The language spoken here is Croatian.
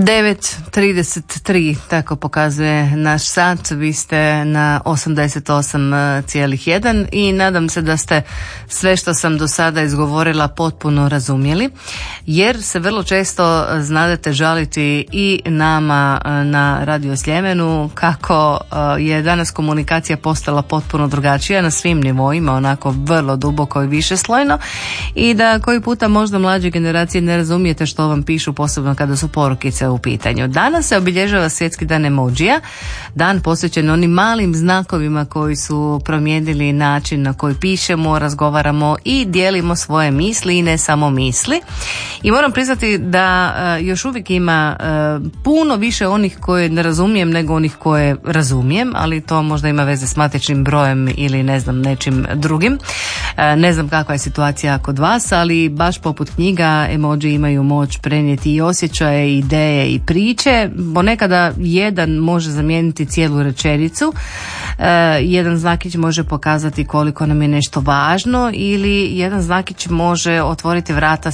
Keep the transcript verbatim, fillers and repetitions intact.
devet trideset tri, tako pokazuje naš sat. Vi ste na osamdeset osam zarez jedan i nadam se da ste sve što sam do sada izgovorila potpuno razumjeli, jer se vrlo često znadete žaliti i nama na Radio Sljemenu kako je danas komunikacija postala potpuno drugačija na svim nivoima, onako vrlo duboko i višeslojno, i da koji puta možda mlađe generacije ne razumijete što vam pišu, posebno kada su porukice u pitanju. Danas se obilježava Svjetski dan emojija, dan posvećen onim malim znakovima koji su promijenili način na koji pišemo, razgovaramo i dijelimo svoje misli i ne samo misli. I moram priznati da uh, još uvijek ima uh, puno više onih koje ne razumijem nego onih koje razumijem, ali to možda ima veze s matičnim brojem ili ne znam nečim drugim. Uh, ne znam kakva je situacija kod vas, ali baš poput knjiga emoji imaju moć prenijeti i osjećaje, ideje i priče. Ponekada jedan može zamijeniti cijelu rečenicu, uh, jedan znakić može pokazati koliko nam je nešto važno ili jedan znakić može otvoriti vrata